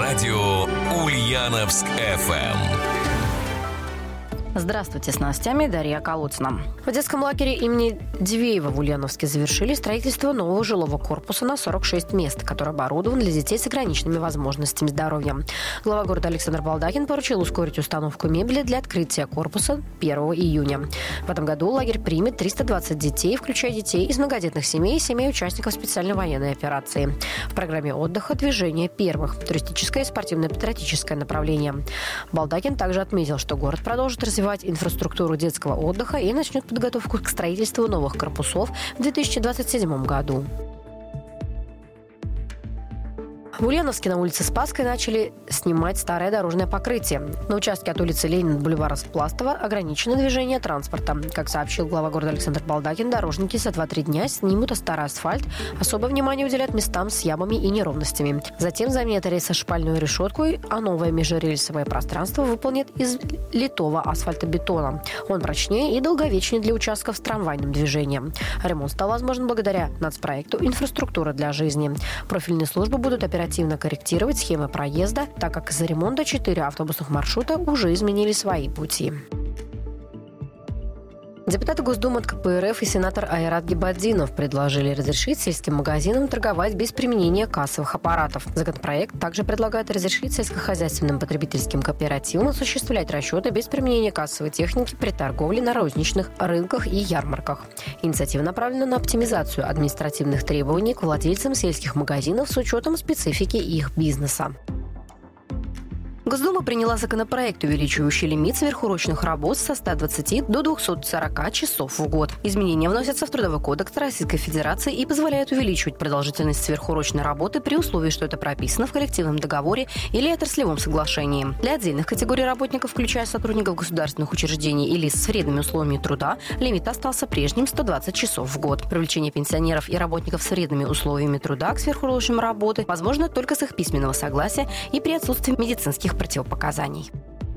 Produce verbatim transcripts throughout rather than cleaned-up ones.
Радио Ульяновск эф эм. Здравствуйте, с новостями Дарья Колодцина. В детском лагере имени Дивеева в Ульяновске завершили строительство нового жилого корпуса на сорок шесть мест, который оборудован для детей с ограниченными возможностями здоровья. Глава города Александр Балдакин поручил ускорить установку мебели для открытия корпуса первого июня. В этом году лагерь примет триста двадцать детей, включая детей из многодетных семей и семей участников специальной военной операции. В программе отдыха движение первых – туристическое и спортивно-патриотическое направление. Балдакин также отметил, что город продолжит развивать развивать инфраструктуру детского отдыха и начнет подготовку к строительству новых корпусов в две тысячи двадцать седьмом году. В Ульяновске на улице Спасской начали снимать старое дорожное покрытие. На участке от улицы Ленина до бульвара Спластова ограничено движение транспорта. Как сообщил глава города Александр Балдакин, дорожники за два-три дня снимут старый асфальт. Особое внимание уделят местам с ямами и неровностями. Затем заменят рельсошпальную решетку, а новое межрельсовое пространство выполнят из литого асфальтобетона. Он прочнее и долговечнее для участков с трамвайным движением. Ремонт стал возможен благодаря нацпроекту «Инфраструктура для жизни». Профильные службы будут оперативно корректировать схемы проезда, так как из-за ремонта четыре автобусных маршрута уже изменили свои пути. Депутаты Госдумы от ка пэ эр эф и сенатор Айрат Гибаддинов предложили разрешить сельским магазинам торговать без применения кассовых аппаратов. Законопроект также предлагает разрешить сельскохозяйственным потребительским кооперативам осуществлять расчеты без применения кассовой техники при торговле на розничных рынках и ярмарках. Инициатива направлена на оптимизацию административных требований к владельцам сельских магазинов с учетом специфики их бизнеса. Госдума приняла законопроект, увеличивающий лимит сверхурочных работ со ста двадцати до двухсот сорока часов в год. Изменения вносятся в Трудовой кодекс Российской Федерации и позволяют увеличивать продолжительность сверхурочной работы при условии, что это прописано в коллективном договоре или отраслевом соглашении. Для отдельных категорий работников, включая сотрудников государственных учреждений и лиц с вредными условиями труда, лимит остался прежним – сто двадцать часов в год. Привлечение пенсионеров и работников с вредными условиями труда к сверхурочным работе возможно только с их письменного согласия и при отсутствии медицинских противопоказаний.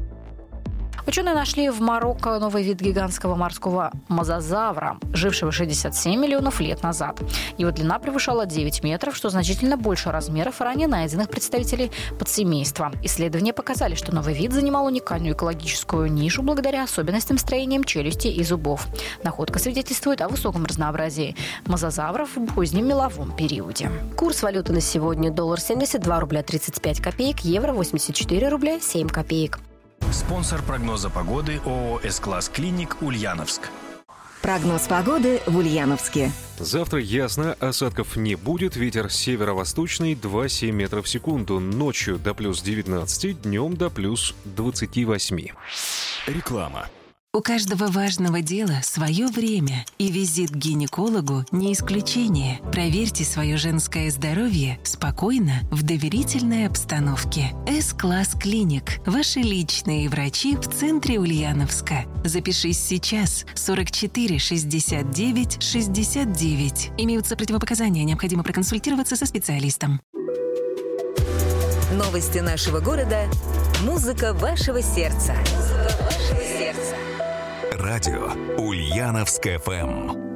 Ученые нашли в Марокко новый вид гигантского морского мозазавра, жившего шестьдесят семь миллионов лет назад. Его длина превышала девять метров, что значительно больше размеров ранее найденных представителей подсемейства. Исследования показали, что новый вид занимал уникальную экологическую нишу благодаря особенностям строения челюсти и зубов. Находка свидетельствует о высоком разнообразии мозазавров в позднем меловом периоде. Курс валюты на сегодня: доллар семьдесят два рубля тридцать пять копеек, евро восемьдесят четыре рубля семь копеек. Спонсор прогноза погоды ООО «С-класс Клиник» Ульяновск. Прогноз погоды в Ульяновске. Завтра ясно, осадков не будет, ветер северо-восточный два целых семь десятых метров в секунду, ночью до плюс девятнадцати, днем до плюс двадцати восьми. Реклама. У каждого важного дела свое время, и визит к гинекологу не исключение. Проверьте свое женское здоровье спокойно, в доверительной обстановке. С-класс Клиник. Ваши личные врачи в центре Ульяновска. Запишись сейчас. сорок четыре шестьдесят девять шестьдесят девять. Имеются противопоказания, необходимо проконсультироваться со специалистом. Новости нашего города. Музыка вашего сердца. Музыка вашего сердца. Радио Ульяновск эф эм.